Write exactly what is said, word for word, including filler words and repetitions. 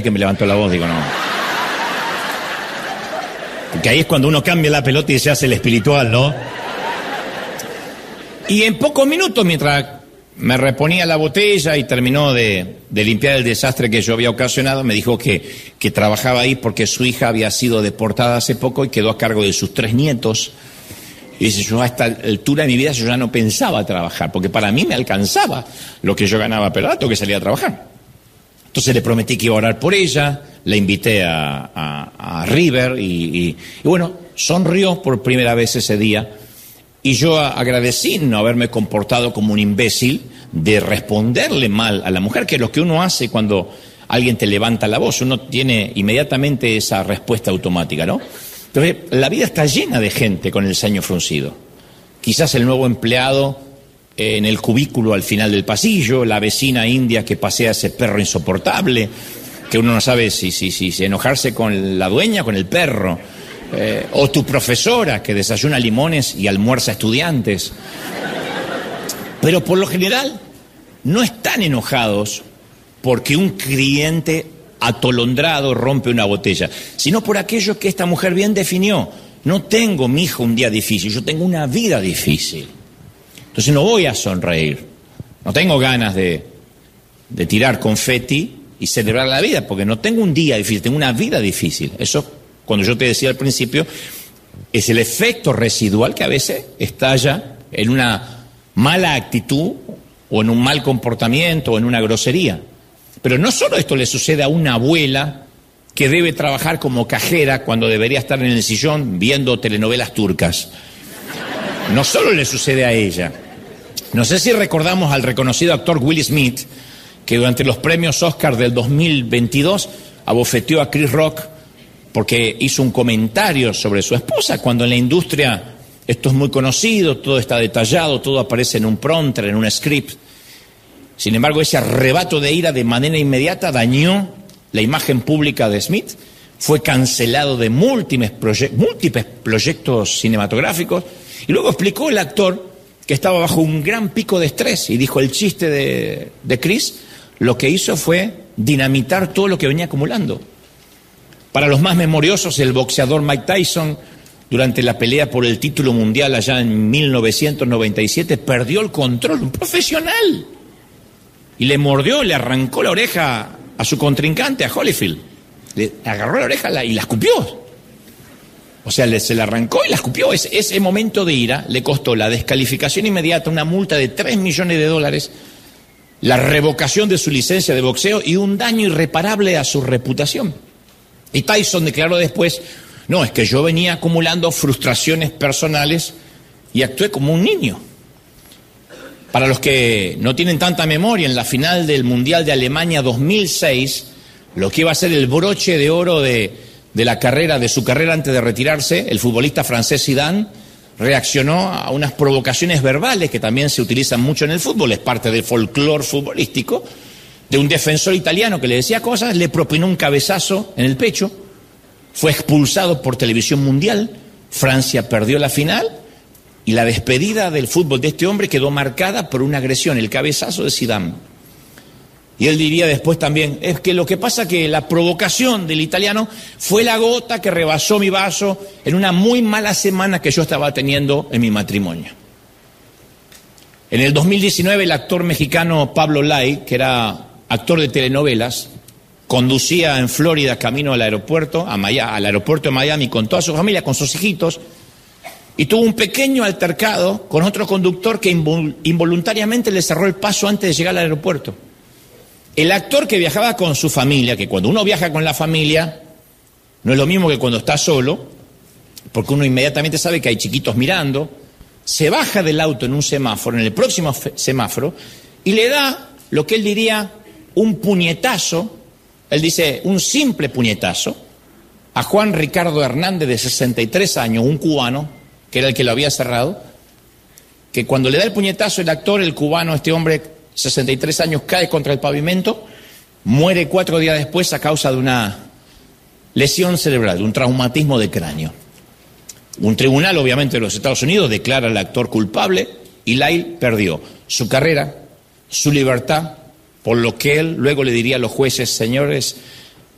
que me levantó la voz, digo, no. Porque ahí es cuando uno cambia la pelota y se hace el espiritual, ¿no? Y en pocos minutos, mientras me reponía la botella y terminó de, de limpiar el desastre que yo había ocasionado, me dijo que, que trabajaba ahí porque su hija había sido deportada hace poco y quedó a cargo de sus tres nietos. Y dice, yo a esta altura de mi vida yo ya no pensaba trabajar, porque para mí me alcanzaba lo que yo ganaba, pero ahora tengo que salir a trabajar. Entonces le prometí que iba a orar por ella, la invité a, a, a River y, y, y bueno, sonrió por primera vez ese día. Y yo agradecí no haberme comportado como un imbécil de responderle mal a la mujer, que es lo que uno hace cuando alguien te levanta la voz. Uno tiene inmediatamente esa respuesta automática, ¿no? Entonces, la vida está llena de gente con el ceño fruncido. Quizás el nuevo empleado en el cubículo al final del pasillo, la vecina india que pasea ese perro insoportable, que uno no sabe si, si, si, si enojarse con la dueña o con el perro. Eh, o tu profesora que desayuna limones y almuerza estudiantes. Pero por lo general no están enojados porque un cliente atolondrado rompe una botella, sino por aquello que esta mujer bien definió. No tengo, mi hijo, un día difícil, yo tengo una vida difícil. Entonces no voy a sonreír, no tengo ganas de, de tirar confeti y celebrar la vida, porque no tengo un día difícil, tengo una vida difícil. Eso, cuando yo te decía al principio, es el efecto residual que a veces estalla en una mala actitud o en un mal comportamiento o en una grosería. Pero no solo esto le sucede a una abuela que debe trabajar como cajera cuando debería estar en el sillón viendo telenovelas turcas. No solo le sucede a ella. No sé si recordamos al reconocido actor Will Smith, que durante los premios Oscar del dos mil veintidós abofeteó a Chris Rock porque hizo un comentario sobre su esposa, cuando en la industria esto es muy conocido, todo está detallado, todo aparece en un prompter, en un script. Sin embargo, ese arrebato de ira de manera inmediata dañó la imagen pública de Smith, fue cancelado de múltiples, proye- múltiples proyectos cinematográficos, y luego explicó el actor que estaba bajo un gran pico de estrés, y dijo, el chiste de, de Chris lo que hizo fue dinamitar todo lo que venía acumulando. Para los más memoriosos, el boxeador Mike Tyson, durante la pelea por el título mundial allá en mil novecientos noventa y siete, perdió el control, un profesional, y le mordió, le arrancó la oreja a su contrincante, a Holyfield. Le agarró la oreja y la escupió. O sea, le, se la arrancó y la escupió. Ese, ese momento de ira le costó la descalificación inmediata, una multa de tres millones de dólares, la revocación de su licencia de boxeo y un daño irreparable a su reputación. Y Tyson declaró después, no, es que yo venía acumulando frustraciones personales y actué como un niño. Para los que no tienen tanta memoria, en la final del Mundial de Alemania dos mil seis, lo que iba a ser el broche de oro de, de la carrera, de su carrera antes de retirarse, el futbolista francés Zidane reaccionó a unas provocaciones verbales que también se utilizan mucho en el fútbol, es parte del folclore futbolístico, de un defensor italiano que le decía cosas, le propinó un cabezazo en el pecho, fue expulsado por televisión mundial, Francia perdió la final y la despedida del fútbol de este hombre quedó marcada por una agresión, el cabezazo de Zidane. Y él diría después también, es que lo que pasa que la provocación del italiano fue la gota que rebasó mi vaso en una muy mala semana que yo estaba teniendo en mi matrimonio. En el dos mil diecinueve el actor mexicano Pablo Lai, que era actor de telenovelas, conducía en Florida camino al aeropuerto, a Miami, al aeropuerto de Miami con toda su familia, con sus hijitos, y tuvo un pequeño altercado con otro conductor que involuntariamente le cerró el paso antes de llegar al aeropuerto. El actor que viajaba con su familia, que cuando uno viaja con la familia, no es lo mismo que cuando está solo, porque uno inmediatamente sabe que hay chiquitos mirando, se baja del auto en un semáforo, en el próximo semáforo, y le da lo que él diría un puñetazo, él dice un simple puñetazo, a Juan Ricardo Hernández de sesenta y tres años, un cubano, que era el que lo había cerrado, que cuando le da el puñetazo el actor, el cubano, este hombre, sesenta y tres años, cae contra el pavimento, muere cuatro días después a causa de una lesión cerebral, de un traumatismo de cráneo. Un tribunal, obviamente, de los Estados Unidos declara al actor culpable y Lai perdió su carrera, su libertad, por lo que él luego le diría a los jueces, señores,